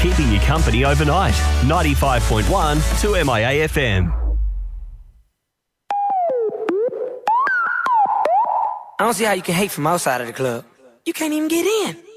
keeping you company overnight. 95.1 to MIA FM. I don't see how you can hate from outside of the club. You can't even get in.